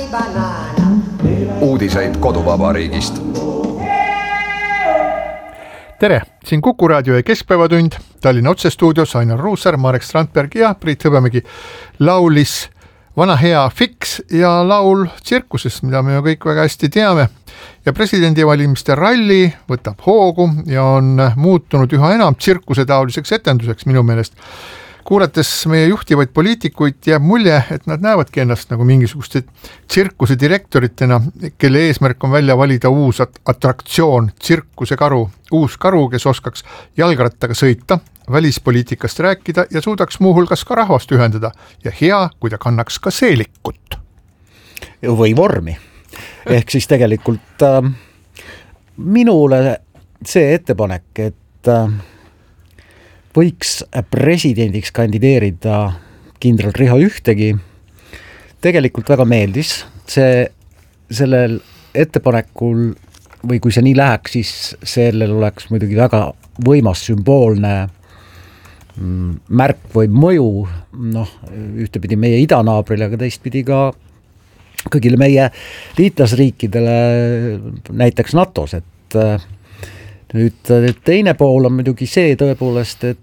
Uudiseid koduvabariigist. Tere, siin Kuku raadio ja Keskpäevatund, Tallinna otsestuudios Ainar Ruussaar, Marek Strandberg ja Priit Hõbemägi laulis vana hea Fix ja laul tsirkusest, mida me ju kõik väga hästi teame. Ja presidendivalimiste ralli võtab hoogu ja on muutunud üha enam tsirkuse taoliseks etenduseks minu meelest. Kuulates meie juhtivaid poliitikuid jääb mulje, et nad näevadki ennast nagu mingisuguste tsirkuse direktoritena, kelle eesmärk on välja valida uus atraktsioon, tsirkuse karu, uus karu, kes oskaks jalgrattaga sõita, välispoliitikast rääkida ja suudaks muuhulgas ka rahvast ühendada ja hea, kui ta kannaks ka seelikut. Või vormi. Ehk siis tegelikult minule see ettepanek, et võiks presidendiks kandideerida kindral Riho Ühtegi, tegelikult väga meeldis. Sellel ettepanekul, või kui see nii läheks, siis sellel oleks muidugi väga võimas sümboolne märk või mõju, ühtepidi meie idanaabrile, aga teistpidi ka kõigile meie liitlasriikidele, näiteks NATOs, et nüüd teine pool on muidugi see tõepoolest, et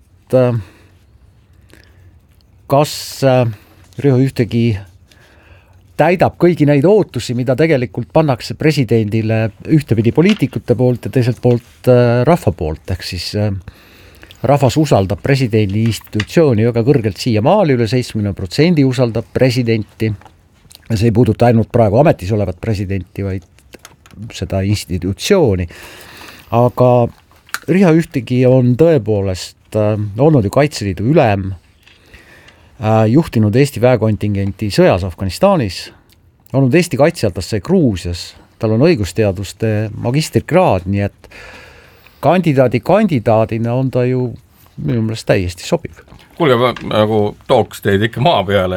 kas Riho Ühtegi täidab kõigi neid ootusi, mida tegelikult pannakse presidendile ühtepidi poliitikute poolt ja teiselt poolt rahva poolt, ehk siis rahvas usaldab presidendi institutsiooni väga kõrgelt siiamaali, üle 70% usaldab presidenti. See ei puuduta ainult praegu ametis olevat presidenti, vaid seda institutsiooni. Aga Riho Ühtegi on tõepoolest olnud ju Kaitseliidu ülem, juhtinud Eesti väekontingenti sõjas Afganistanis, olnud Eesti kaitsealtasse Gruusias, tal on õigusteaduste magistrikraad, nii et kandidaadina on ta ju minu meelest täiesti sobiv. Kuulge, ma nagu tooks teid ikka maa peale,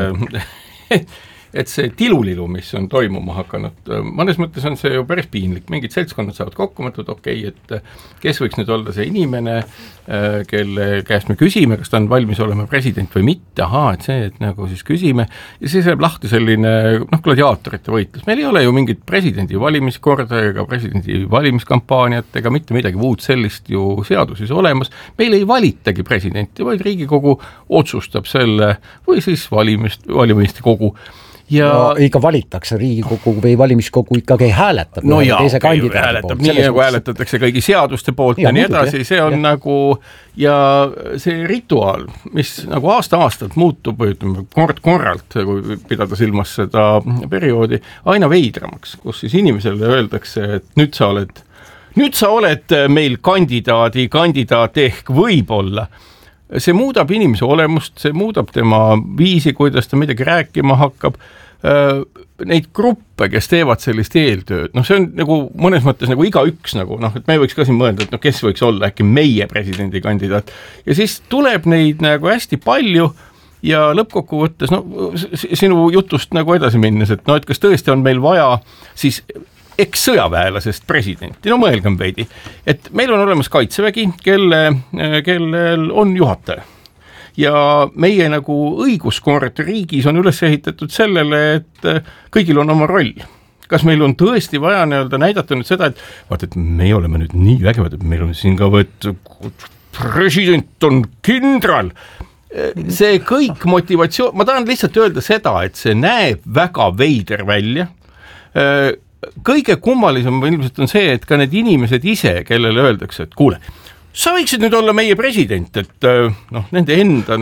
et see tilulilu, mis on toimuma hakanud, mõnes mõttes on see ju päris piinlik. Mingid seltskonnad saavad kokku mõtled, et kes võiks nüüd olla see inimene, kelle käest me küsime, kas ta on valmis olema president või mitte. Et see, et nagu siis küsime. Ja siis jääb lahti selline gladiaatorite võitlus. Meil ei ole ju mingit presidendi valimiskorda ega presidendi valimiskampaaniat ega mitte midagi muud sellist ju seaduses olemas. Meil ei valitagi presidenti, vaid Riigikogu otsustab selle või siis valimiste kogu. Ikka valitakse Riigikogu või valimiskogu ikkagi hääletab. Teise kandidaadi poolt. Nii nagu hääletatakse kõigi seaduste poolt ja nii edasi, see on nagu, ja see rituaal, mis nagu aasta-aastalt muutub, korralt, kui pidada silmas seda perioodi, aina veidramaks, kus siis inimesele öeldakse, et nüüd sa oled meil kandidaat ehk võib-olla. See muudab inimese olemust, see muudab tema viisi, kuidas ta midagi rääkima hakkab. Neid gruppe, kes teevad sellist eeltööd, see on nagu mõnes mõttes nagu igaüks, et me võiks ka siin mõelda, et kes võiks olla äkki meie presidendi kandidaat. Ja siis tuleb neid nagu hästi palju ja lõppkokkuvõttes, sinu jutust nagu edasi minnes, et kas tõesti on meil vaja siis eks-sõjaväelasest presidenti, mõelgem veidi, et meil on olemas kaitsevägi, kellel on juhataja. Ja meie nagu õiguskord riigis on üles ehitatud sellele, et kõigil on oma roll. Kas meil on tõesti vaja näidata nüüd seda, et vaata, et me oleme nüüd nii vägevad, et meil on siin ka president on kindral. See kõik motivatsioon, ma tahan lihtsalt öelda seda, et see näeb väga veider välja. Kõige kummalisem ilmselt on see, et ka need inimesed ise, kellele öeldakse, et kuule, sa võiksid nüüd olla meie president, et nende enda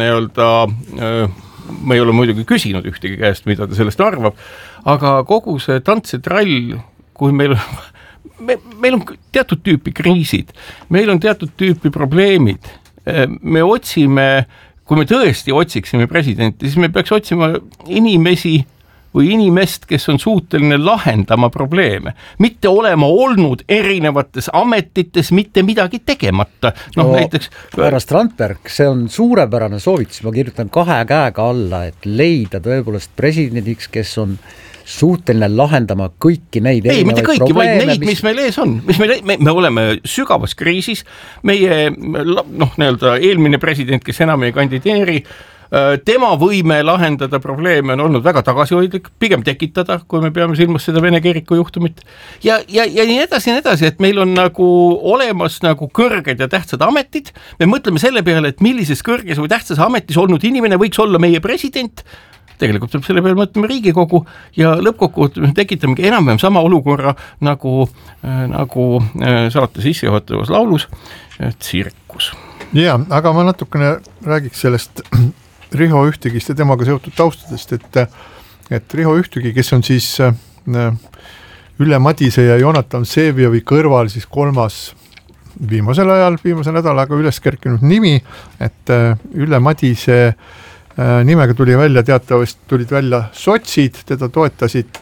me ei ole muidugi küsinud ühtegi käest, mida ta sellest arvab, aga kogu see tantsetrall, kui meil on teatud tüüpi kriisid, meil on teatud tüüpi probleemid, me otsime, kui me tõesti otsiksime presidenti, siis me peaks otsima inimesi või inimest, kes on suuteline lahendama probleeme, mitte olema olnud erinevates ametites, mitte midagi tegemata. Näiteks härra Strandberg, see on suurepärane soovitus, ma kirjutan 2 käega alla, et leida tõepoolest presidendiks, kes on suuteline lahendama kõiki neid mitte kõiki, probleeme, vaid neid, mis meil ees on. Me oleme sügavas kriisis, meie eelmine president, kes enam ei kandideeri, tema võime lahendada probleeme on olnud väga tagasihoidlik, pigem tekitada, kui me peame silmas seda Vene kiriku juhtumit ja nii edasi, et meil on nagu olemas nagu kõrged ja tähtsad ametid, me mõtleme selle peale, et millises kõrges või tähtsas ametis olnud inimene võiks olla meie president, tegelikult peab selle peale mõtlema Riigikogu ja lõppkokkuvõttes tekitamegi enam-vähem sama olukorra nagu saate sissejuhatavas laulus tsirkus. Ja, aga ma natukene räägiks sellest Riho Ühtegist ja temaga seotud taustadest, et Riho Ühtegi, kes on siis Ülle Madise ja Jonatan Vseviovi kõrval siis kolmas viimase nädalaga üles kerkinud nimi, et Ülle Madise nimega tulid välja sotsid, teda toetasid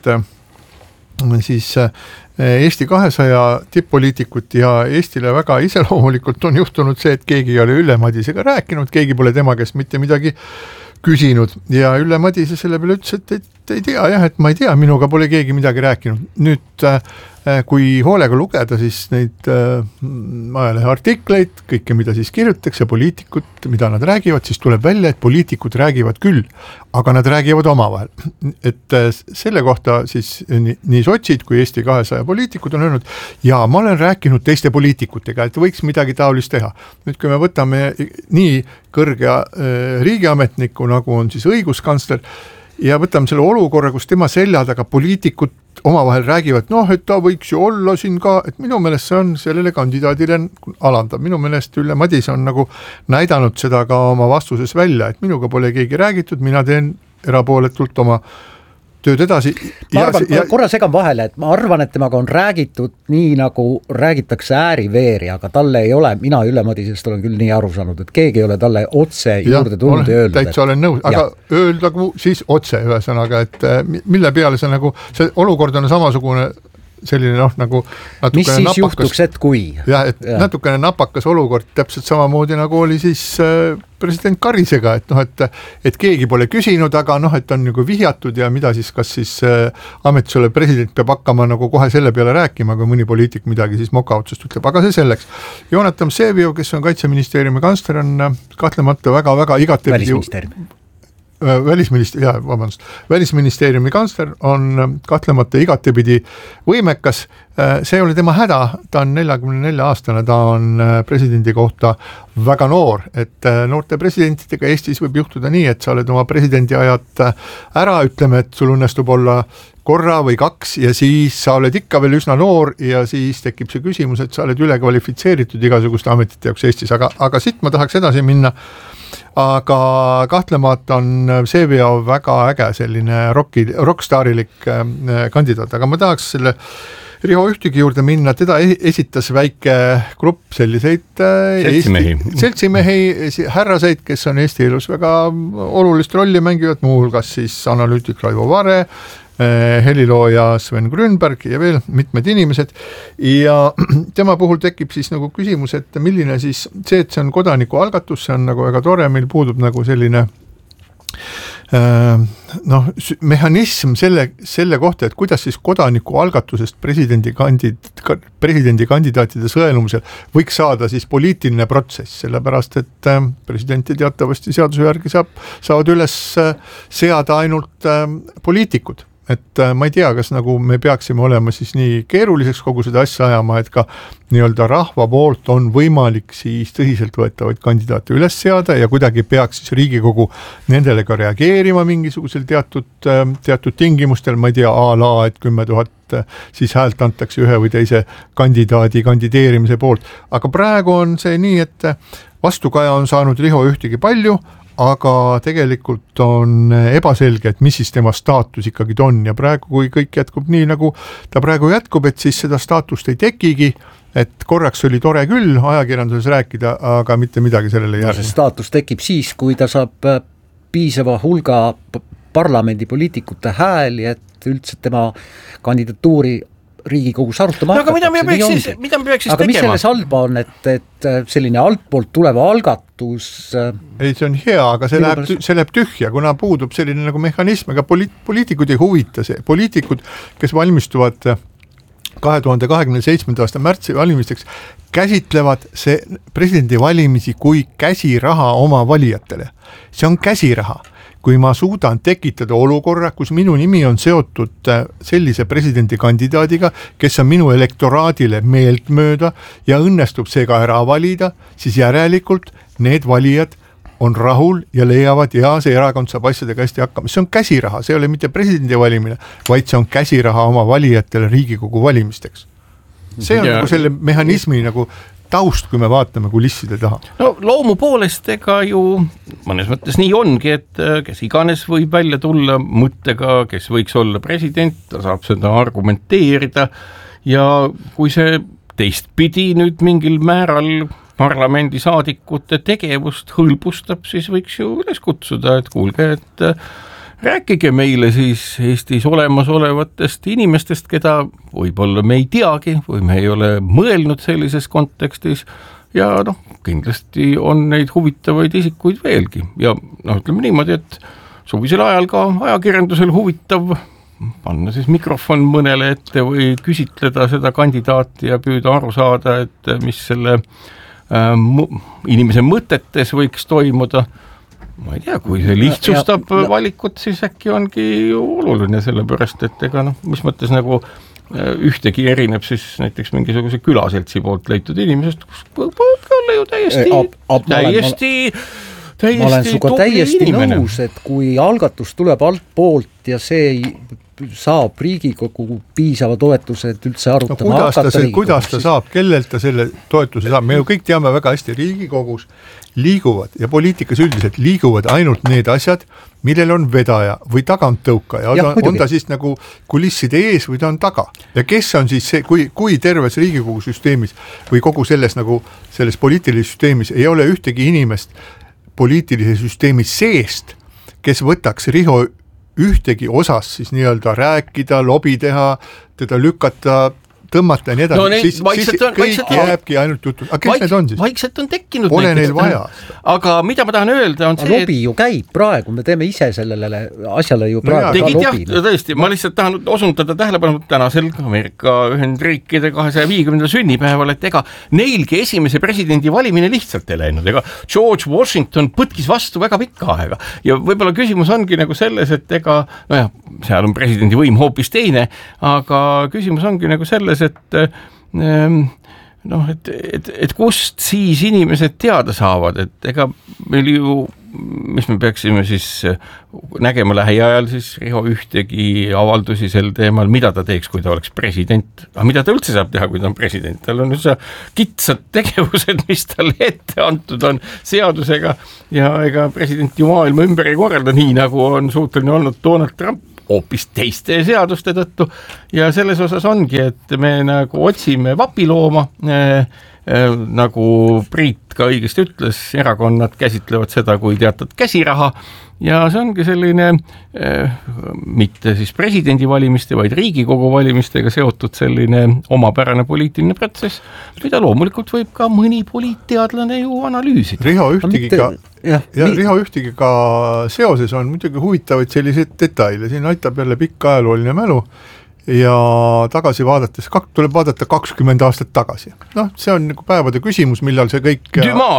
siis Eesti 200 tipp-poliitikut ja Eestile väga iseloomulikult on juhtunud see, et keegi ei ole Ülle Madisega rääkinud, keegi pole tema käest mitte midagi küsinud ja Ülle Madise selle peale ütles, et ei tea jah, et ma ei tea, minuga pole keegi midagi rääkinud. Nüüd kui hoolega lugeda siis neid ajalehe artikleid, kõike mida siis kirjutatakse, poliitikud, mida nad räägivad, siis tuleb välja, et poliitikud räägivad küll, aga nad räägivad omavahel. Et selle kohta siis nii sotsid kui Eesti 200 poliitikud on öelnud, ja ma olen rääkinud teiste poliitikutega, et võiks midagi taolist teha. Nüüd kui me võtame nii kõrge riigiametniku, nagu on siis õiguskantsler, ja võtame selle olukorra, kus tema selja taga poliitikud omavahel räägivad, et ta võiks ju olla siin ka, et minu meelest see on sellele kandidaadile alandav. Minu meelest Ülle Madise on nagu näidanud seda ka oma vastuses välja, et minuga pole keegi räägitud, mina teen erapooletult oma tööd edasi. Korra segan vahele, et ma arvan, et temaga on räägitud nii nagu räägitakse ääriveeri, aga talle ei ole, mina Ülle Madisest olen küll nii aru saanud, et keegi ei ole talle otse juurde tulnud ja öelnud. Täitsa olen nõus, aga öeldagu siis otse ühesõnaga, et mille peale see nagu, see olukord on samasugune selline nagu natukene mis siis napakas, juhtuks, et kui? Jah, et natukene napakas olukord, täpselt samamoodi nagu oli siis president Karisega, et keegi pole küsinud, aga et on nagu vihjatud ja mida siis, kas siis ametis olev president peab hakkama nagu kohe selle peale rääkima, kui mõni poliitik midagi siis moka otsust ütleb, aga see selleks. Jonatan Vseviov, kes on Kaitseministeeriumi kantsler, on kahtlemata väga-väga Välisministeeriumi kantsler on kahtlemata igatepidi võimekas, see oli tema häda, ta on 44-aastane, ta on presidendi kohta väga noor, et noorte presidentidega Eestis võib juhtuda nii, et sa oled oma presidendi ajad ära, ütleme, et sul õnnestub olla korra või kaks ja siis sa oled ikka veel üsna noor ja siis tekib see küsimus, et sa oled ülekvalifitseeritud igasuguste ametite jaoks Eestis, aga siit ma tahaks edasi minna. Aga kahtlemata on Vseviov väga äge selline rockstarilik kandidaat, aga ma tahaks selle Riho Ühtegi juurde minna, teda esitas väike grupp selliseid seltsimehi, härraseid, kes on Eesti elus väga olulist rolli mängivad, muuhulgas siis analüütik Raivo Vare, helilooja Sven Grünberg ja veel mitmed inimesed ja tema puhul tekib siis nagu küsimus, et milline siis see, et see on kodanikualgatus, see on nagu väga tore, meil puudub nagu selline mehhanism selle kohta, et kuidas siis kodanikualgatusest presidendi kandidaatide sõelumisel võiks saada siis poliitiline protsess, sellepärast et presidenti teatavasti seaduse järgi saavad üles seada ainult poliitikud. Et ma ei tea, kas nagu me peaksime olema siis nii keeruliseks kogu seda asja ajama, et ka nii-öelda rahva poolt on võimalik siis tõsiseltvõetavaid kandidaate üles seada ja kuidagi peaks siis Riigikogu nendele ka reageerima mingisugusel teatud tingimustel, ma ei tea, et 10 000 siis häält antakse ühe või teise kandidaadi kandideerimise poolt. Aga praegu on see nii, et vastukaja on saanud Riho Ühtegi palju, aga tegelikult on ebaselge, et mis siis tema staatus ikkagi on ja praegu, kui kõik jätkub nii, nagu ta praegu jätkub, et siis seda staatust ei tekigi, et korraks oli tore küll ajakirjanduses rääkida, aga mitte midagi sellele järgi. See staatus tekib siis, kui ta saab piisava hulga parlamendipoliitikute hääli, et üldse tema kandidatuuri Riigikogus arutama aga mida me peaks siis tegema? Aga mis selles halba on, et selline altpoolt tuleva algatus ei, see on hea, aga see läheb tühja, kuna puudub selline nagu mehhanism, aga poliitikud ei huvita see. Poliitikud, kes valmistuvad 2027. aasta märtsi valimisteks käsitlevad see presidendivalimisi kui käsiraha oma valijatele. See on käsiraha. Kui ma suudan tekitada olukorra, kus minu nimi on seotud sellise presidendikandidaadiga, kes on minu elektoraadile meeltmööda ja õnnestub see ka ära valida, siis järelikult need valijad on rahul ja leiavad ja see erakond saab asjadega hästi hakkama. See on käsiraha, see ei ole mitte presidendi valimine, vaid see on käsiraha oma valijatele Riigikogu valimisteks. See on nagu selle mehhanismi nagu taust, kui me vaatame kulisside taha. No loomu poolest ega ju mõnes mõttes nii ongi, et kes iganes võib välja tulla mõttega, kes võiks olla president, ta saab seda argumenteerida ja kui see teistpidi nüüd mingil määral parlamendisaadikute tegevust hõlbustab, siis võiks ju üles kutsuda, et kuulge, et rääkige meile siis Eestis olemasolevatest inimestest, keda võib-olla me ei teagi või me ei ole mõelnud sellises kontekstis ja kindlasti on neid huvitavaid isikuid veelgi ja ütleme niimoodi, et suvisel ajal ka ajakirjandusel huvitav panna siis mikrofon mõnele ette või küsitleda seda kandidaati ja püüda aru saada, et mis selle inimese mõtetes võiks toimuda. Ma ei tea, kui see lihtsustab valikut, siis äkki ongi oluline sellepärast, et ega mis mõttes nagu ühtegi erineb siis näiteks mingisuguse külaseltsi poolt leitud inimesest, kus võib olla ju täiesti ma olen suga täiesti nõus, et kui algatus tuleb alt poolt ja see saab Riigikogu piisava toetuse, et üldse arutama kuidas ta saab, kellelt ta selle toetuse saab, me ju kõik teame väga hästi, Riigikogus liiguvad ja poliitikas üldiselt liiguvad ainult need asjad, millel on vedaja või taganttõukaja, on ta siis nagu kulisside ees või ta on taga ja kes on siis see, kui terves Riigikogu süsteemis või kogu selles nagu selles poliitilises süsteemis ei ole ühtegi inimest poliitilise süsteemi seest, kes võtaks Riho ühtegi osas siis nii-öelda rääkida, lobi teha, teda lükata, tõmmata ja nii edasi, siis kõik jääbki ainult jutud. Aga kes need on siis? Vaikselt on tekkinud. Pole neil vaja. Aga mida ma tahan öelda on see, lobi ju käib praegu, me teeme ise sellele asjale ju praegu tegid jah, tõesti, ma lihtsalt tahan osundada tähelepanu tänasel Ameerika Ühendriikide 250. sünnipäeval, et ega neilgi esimese presidendi valimine lihtsalt ei läinud, ega George Washington põtkis vastu väga pikka aega ja võib-olla küsimus ongi nagu selles, et ega seal on presidendi võim hoopis teine, aga küsimus ongi nagu selles, et kust siis inimesed teada saavad, et ega meil ju, mis me peaksime siis nägema lähiajal siis Riho ühtegi avaldusi sel teemal, mida ta teeks, kui ta oleks president, aga mida ta üldse saab teha, kui ta on president, tal on üldse kitsad tegevused, mis talle ette antud on seadusega ja ega president ju maailma ümber ei korralda nii, nagu on suuteline olnud Donald Trump hoopis teiste seaduste tõttu ja selles osas ongi, et me nagu otsime vapilooma, nagu Priit ka õigesti ütles, erakonnad käsitlevad seda kui teatud käsiraha ja see ongi selline mitte siis presidendivalimiste, vaid Riigikogu valimistega seotud selline omapärane poliitiline protsess, mida loomulikult võib ka mõni poliitteadlane ju analüüsida. Riho ühtegi ka seoses on muidugi huvitavaid selliseid detaile, siin aitab jälle pikk ajalooline mälu ja tagasi vaadates, tuleb vaadata 20 aastat tagasi. See on nagu päevade küsimus, millal see kõik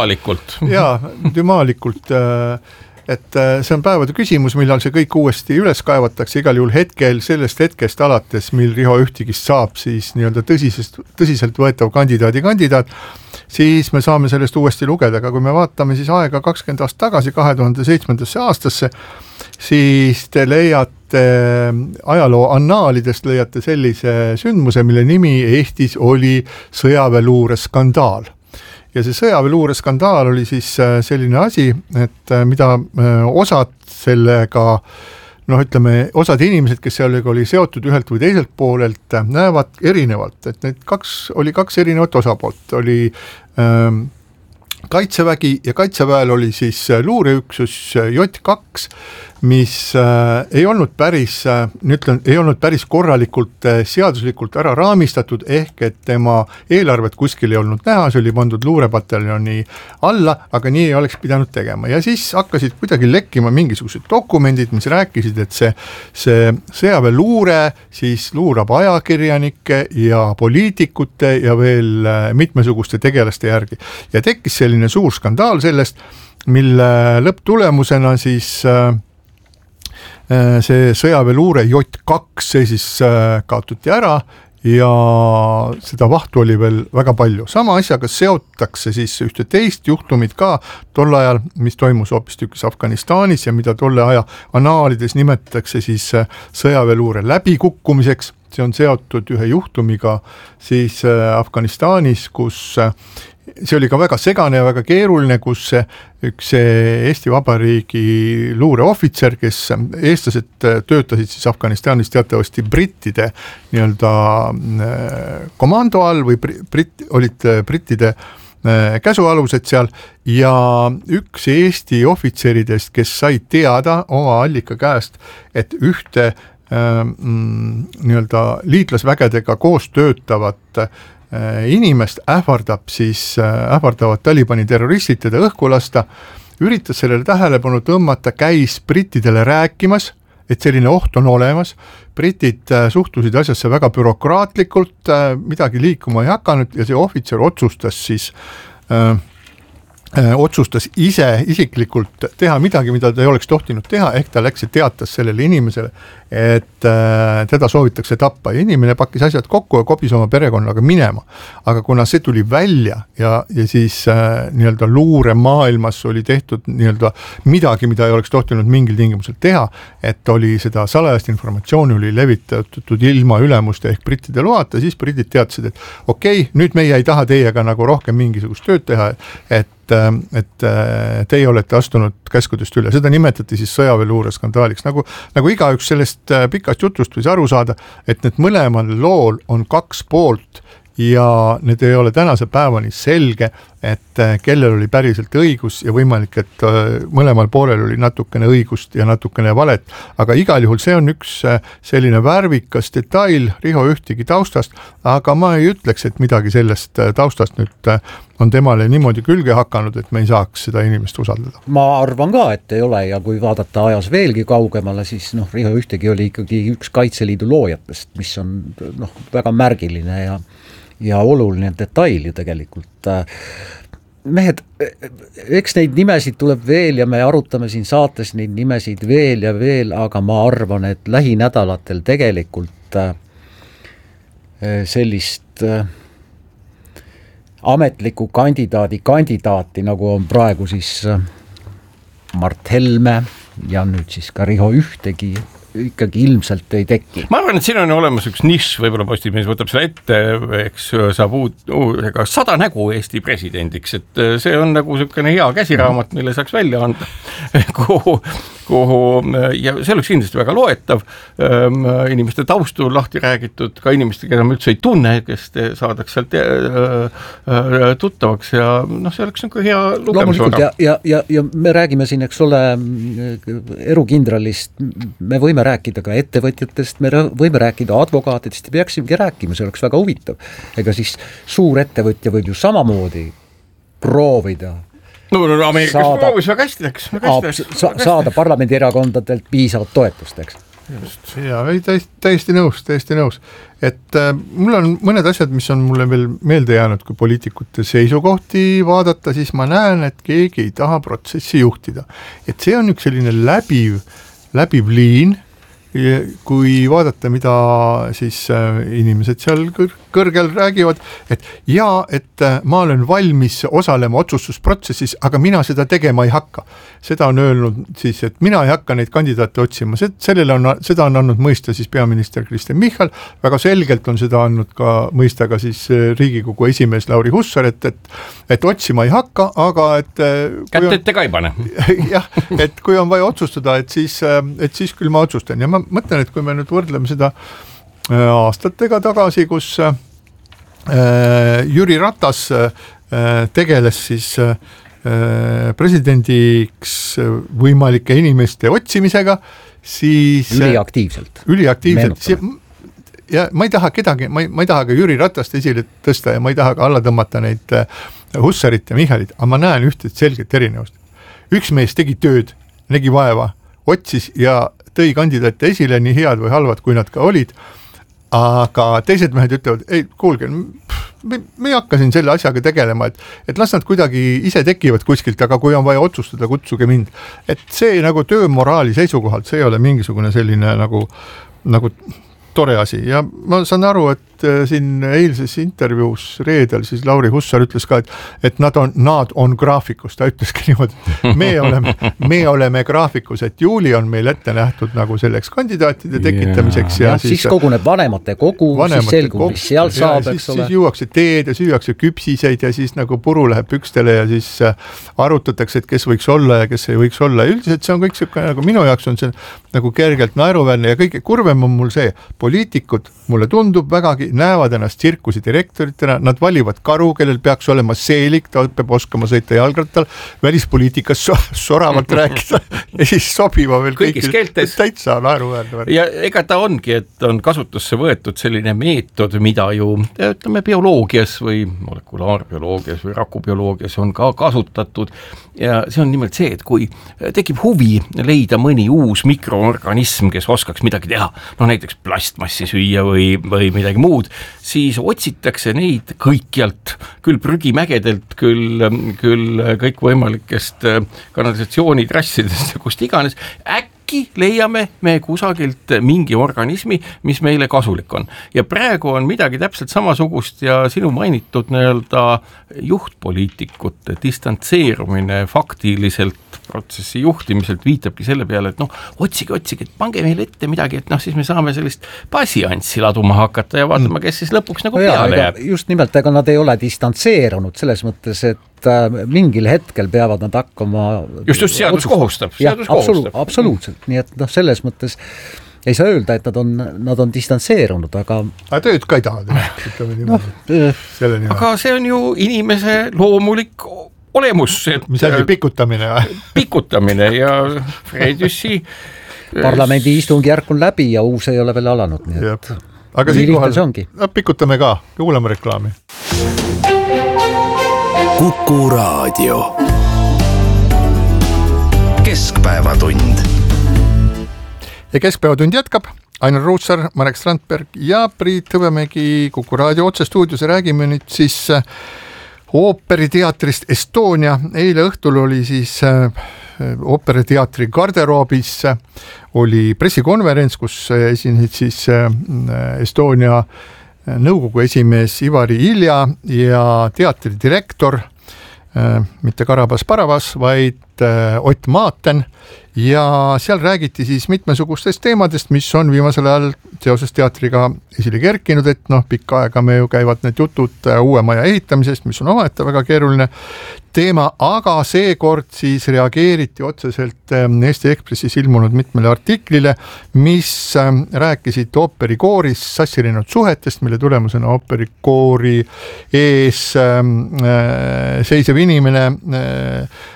dümalikult et see on päevade küsimus, millal see kõik uuesti üles kaevatakse, igal juhul sellest hetkest alates, mil Riho Ühtigist saab siis nii-öelda tõsiselt võetav kandidaat, siis me saame sellest uuesti lugeda, aga kui me vaatame siis aega 20 aastat tagasi, 2007. aastasse, siis te leiate ajaloo annaalidest sellise sündmuse, mille nimi Eestis oli sõjaväeluure skandaal. Ja see sõjaväeluure skandaal oli siis selline asi, et mida osad sellega, osad inimesed, kes sellega oli seotud ühelt või teiselt poolelt, näevad erinevalt, et need oli kaks erinevat osapoolt, oli kaitsevägi ja kaitseväel oli siis luureüksus J2, mis ei olnud päris korralikult seaduslikult ära raamistatud, ehk et tema eelarvet kuskil ei olnud näha, see oli pandud luurepataljoni alla, aga nii ei oleks pidanud tegema. Ja siis hakkasid kuidagi lekkima mingisugused dokumendid, mis rääkisid, et see sõjaväeluure siis luurab ajakirjanike ja poliitikute ja veel mitmesuguste tegelaste järgi. Ja tekkis selline suur skandaal sellest, mille lõpptulemusena siis see sõjaväeluure J2, see siis kaotuti ära ja seda vahtu oli veel väga palju. Sama asjaga seotakse siis ühte teist juhtumit ka tol ajal, mis toimus hoopistükkis Afganistanis ja mida tolle aja anaalides nimetatakse siis sõjaväeluure läbikukkumiseks. See on seotud ühe juhtumiga siis Afganistanis, kus see oli ka väga segane ja väga keeruline, kus üks Eesti Vabariigi luureohvitser, kes eestlased töötasid siis Afganistanis teatavasti brittide nii-öelda komando all või olid brittide käsualused seal ja üks Eesti ohvitseridest, kes sai teada oma allika käest, et ühte nii-öelda liitlasvägedega koos töötavat inimest ähvardavad Talibani terroristid teda õhku lasta, üritas sellele tähelepanu tõmmata, käis brittidele rääkimas, et selline oht on olemas. Britid suhtusid asjasse väga bürokraatlikult, midagi liikuma ei hakanud ja see ohvitser otsustas isiklikult teha midagi, mida ta ei oleks tohtinud teha, ehk ta läks ja teatas sellele inimesele, et teda soovitakse tappa ja inimene pakkis asjad kokku ja kobis oma perekonnaga minema. Aga kuna see tuli välja ja siis nii-öelda luure maailmas oli tehtud nii-öelda midagi, mida ei oleks tohtinud mingil tingimusel teha, et oli seda salajast informatsiooni oli levitatud ilma ülemuste ehk brittide loata, siis britid teadsid, et okei, nüüd meie ei taha teiega nagu rohkem mingisugust tööd teha, et teie olete astunud käskudest üle. Seda nimetati siis sõjaväeluure skandaaliks. Nagu igaüks sellest pikast jutust võis aru saada, et need mõlemal lool on kaks poolt ja need ei ole tänase päevani selge, et kellel oli päriselt õigus ja võimalik, et mõlemal poolel oli natukene õigust ja natukene valet, aga igal juhul see on üks selline värvikas detail Riho Ühtegi taustast, aga ma ei ütleks, et midagi sellest taustast nüüd on temale niimoodi külge hakanud, et me ei saaks seda inimest usaldada. Ma arvan ka, et ei ole ja kui vaadata ajas veelgi kaugemale, siis Riho Ühtegi oli ikkagi üks Kaitseliidu loojatest, mis on väga märgiline ja oluline detail ju tegelikult. Mehed, eks neid nimesid tuleb veel ja me arutame siin saates neid nimesid veel ja veel, aga ma arvan, et lähinädalatel tegelikult sellist ametliku kandidaati, nagu on praegu siis Mart Helme ja nüüd siis ka Riho Ühtegi, ikkagi ilmselt ei teki. Ma arvan, et siin on olemas üks nišš, võib-olla Postimees võtab selle ette, eks saab 100 nägu Eesti presidendiks, et see on nagu selline hea käsiraamat, mille saaks välja anda, kuhu ja see oleks kindlasti väga loetav, inimeste taustu lahti räägitud, ka inimeste, keda ma üldse ei tunne, kes saadaks sealt tuttavaks ja see oleks nagu hea lugemisvara. Ja me räägime siin, eks ole, erukindralist, me võime rääkida ka ettevõtjatest, me võime rääkida advokaatidest ja peaksimegi rääkima, see oleks väga huvitav. Ega siis suur ettevõtja võib ju samamoodi proovida Ameerikas proovis väga hästi läks. Saada parlamendierakondadelt piisavat toetust, eks? Just, ja täiesti nõus. Et mul on mõned asjad, mis on mulle veel meelde jäänud, kui poliitikute seisukohti vaadata, siis ma näen, et keegi ei taha protsessi juhtida. Et see on üks selline läbiv liin, kui vaadata, mida siis inimesed seal kõrgel räägivad, et ma olen valmis osalema otsustusprotsessis, aga mina seda tegema ei hakka. Seda on öelnud siis, et mina ei hakka neid kandidaate otsima. Seda on andnud mõista siis peaminister Kristen Michal, väga selgelt on seda andnud ka mõista ka siis Riigikogu esimees Lauri Hussar, et otsima ei hakka, aga kätt ette ka ei pane. Jah, et kui on vaja otsustada, et siis küll ma otsustan ja ma mõtlen, et kui me nüüd võrdleme seda aastatega tagasi, kus Jüri Ratas tegeles siis presidendiks võimalike inimeste otsimisega, siis üliaktiivselt. Ja ma ei taha kedagi, ma ei taha ka Jüri Ratast esile tõsta ja ma ei taha ka alla tõmmata neid Hussarit ja Michalit, aga ma näen ühte selget erinevust. Üks mees tegi tööd, nägi vaeva, otsis ja tõi kandidaate esile, nii head või halvad, kui nad ka olid, aga teised mehed ütlevad, ei, kuulge, me ei hakka siin selle asjaga tegelema, et las nad kuidagi ise tekivad kuskilt, aga kui on vaja otsustada, kutsuge mind. Et see nagu töömoraali seisukohalt, see ei ole mingisugune selline nagu tore asi ja ma saan aru, et siin eilses intervjuus reedel siis Lauri Hussar ütles ka, et nad on graafikus, ta ütleski niimoodi, me oleme graafikus, et juuli on meil ette nähtud nagu selleks kandidaatide tekitamiseks ja siis koguneb vanemate kogu, siis selgub, mis seal saab, eks ole. Siis juuakse teed ja süüakse küpsiseid ja siis nagu puru läheb pükstele ja siis arutatakse, et kes võiks olla ja kes ei võiks olla ja üldiselt see on kõik siuke, nagu minu jaoks on see nagu kergelt naeruväärne ja kõige kurvem on mul see, poliitikud mulle tundub vägagi näevad ennast tsirkusi direktoritena, nad valivad karu, kellel peaks olema seelik, ta peab oskama sõita jalgrattal, välispoliitikas soravalt rääkida ja siis sobiva veel kõigis keeltes. Täitsa naeruväärne. Ja ega ta ongi, et on kasutusse võetud selline meetod, mida ju ütleme bioloogias või molekulaarbioloogias või rakubioloogias on ka kasutatud ja see on nimelt see, et kui tekib huvi leida mõni uus mikroorganism, kes oskaks midagi teha, no näiteks plastmassi süüa või midagi muud, siis otsitakse neid kõikjalt, küll prügimägedelt, küll kõikvõimalikest kanalisatsioonitrassidest ja kust iganes, äkki leiame me kusagilt mingi organismi, mis meile kasulik on. Ja praegu on midagi täpselt samasugust ja sinu mainitud juhtpoliitikute distantseerumine faktiliselt protsessi juhtimiselt viitabki selle peale, et otsige, et pange meile ette midagi, et siis me saame sellist passianssi laduma hakata ja vaatama, kes siis lõpuks nagu peale jääb. Just nimelt, ega nad ei ole distantseerunud selles mõttes, et mingil hetkel peavad nad hakkama just seadus kohustab. Absoluutselt, nii et selles mõttes ei saa öelda, et nad on distantseerunud, aga tööd ka ei taha. Aga see on ju inimese loomulik olemus, mis oli pikutamine ja Fred Jüssi parlamendi istungjärk on läbi ja uus ei ole veel alanud, nii et aga siinkohal pikutame ka, kuulame reklaami. Kuku Raadio Keskpäevatund ja Keskpäevatund jätkab. Ainar Ruussaar, Marek Strandberg ja Priit Hõbemägi Kuku Raadio otsestuudios räägime nüüd siis ooperiteatrist Estonia. Eile õhtul oli siis ooperiteatri garderoobis oli pressikonverents, kus esinesid siis Estonia nõukogu esimees Ivari Ilja ja teatri direktor, mitte Karabas-Parabas, vaid Ott Maaten ja seal räägiti siis mitmesugustest teemadest, mis on viimasel ajal seoses teatriga esile kerkinud, et pikka aega me ju käivad need jutud uue maja ehitamisest, mis on omaette väga keeruline teema, aga seekord siis reageeriti otseselt Eesti Ekspressis ilmunud mitmele artiklile, mis rääkisid ooperikooris sassirenud suhetest, mille tulemusena ooperikoori ees seisev inimene